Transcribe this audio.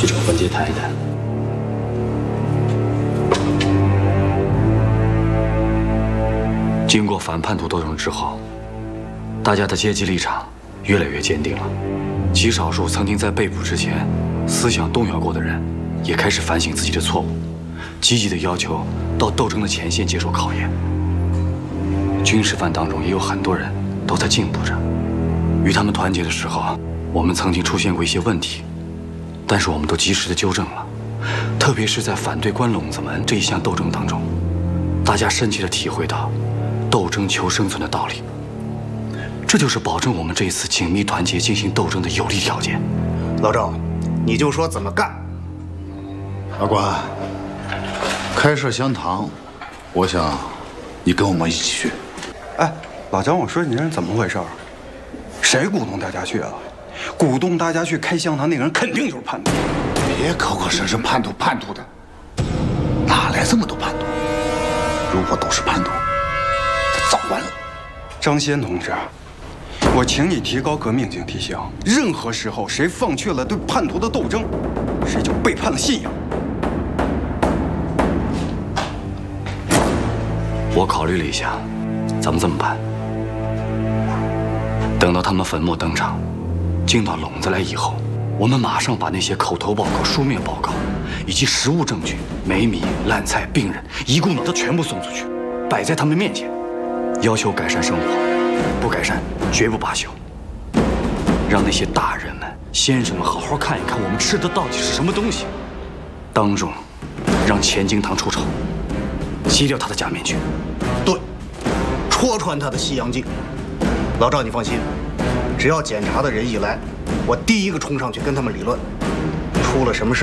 去找关杰谈一谈。经过反叛徒斗争之后，大家的阶级立场越来越坚定了。极少数曾经在被捕之前思想动摇过的人，也开始反省自己的错误，积极的要求到斗争的前线接受考验。军事犯当中也有很多人都在进步着。与他们团结的时候，我们曾经出现过一些问题，但是我们都及时的纠正了。特别是在反对关笼子门这一项斗争当中，大家深切的体会到斗争求生存的道理。这就是保证我们这一次紧密团结进行斗争的有利条件。 老赵，你就说怎么干。 阿官，开设香堂，我想你跟我们一起去。 哎，老张，我说你这是怎么回事？谁鼓动大家去啊？鼓动大家去开香堂那个人肯定就是叛徒。 别口口声声叛徒的，哪来这么多叛徒？如果都是叛徒，他早完了。 张先同志，我请你提高革命警惕性。任何时候，谁放弃了对叛徒的斗争，谁就背叛了信仰。 我考虑了一下，咱们这么办：等到他们粉墨登场，进到笼子来以后，我们马上把那些口头报告、书面报告以及实物证据、煤米、烂菜、病人一股脑的全部送出去，摆在他们面前，要求改善生活，不改善绝不罢休。让那些大人们、先生们好好看一看我们吃的到底是什么东西。当众让钱经堂出丑，揭掉他的假面具。 对，戳穿他的西洋镜。老赵，你放心，只要检查的人一来，我第一个冲上去跟他们理论，出了什么事